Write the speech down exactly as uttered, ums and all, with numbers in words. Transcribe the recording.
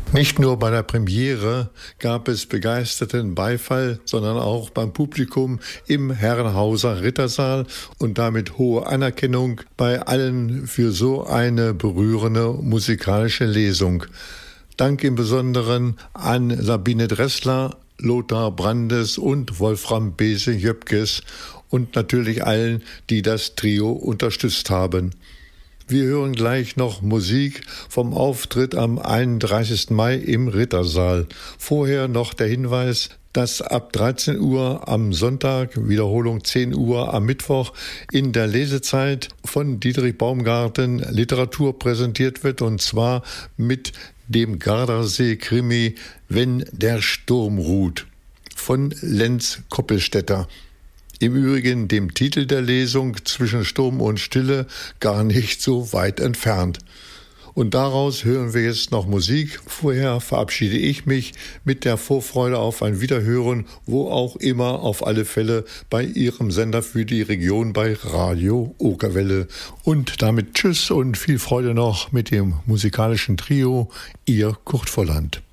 Nicht nur bei der Premiere gab es begeisterten Beifall, sondern auch beim Publikum im Herrenhauser Rittersaal und damit hohe Anerkennung bei allen für so eine berührende musikalische Lesung. Dank im Besonderen an Sabine Dressler, Lothar Brandes und Wolfram Bese-Jöpkes und natürlich allen, die das Trio unterstützt haben. Wir hören gleich noch Musik vom Auftritt am einunddreißigsten Mai im Rittersaal. Vorher noch der Hinweis, dass ab dreizehn Uhr am Sonntag, Wiederholung zehn Uhr am Mittwoch, in der Lesezeit von Dietrich Baumgarten Literatur präsentiert wird, und zwar mit dem Gardasee-Krimi Wenn der Sturm ruht von Lenz Koppelstädter. Im Übrigen dem Titel der Lesung Zwischen Sturm und Stille gar nicht so weit entfernt. Und daraus hören wir jetzt noch Musik. Vorher verabschiede ich mich mit der Vorfreude auf ein Wiederhören, wo auch immer, auf alle Fälle bei Ihrem Sender für die Region bei Radio Okerwelle. Und damit tschüss und viel Freude noch mit dem musikalischen Trio, Ihr Kurt Volland.